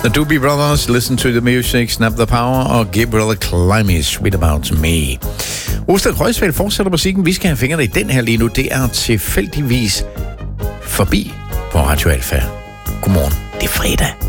The Doobie Brothers, Listen to the Music, Snap the Power og Gabriel Climby, Sweet About Me. Osted Krøjsfeldt fortsætter musikken. Vi skal have fingrene i den her lige nu. Det er tilfældigvis forbi på Radio Alfa. Godmorgen. Det er fredag.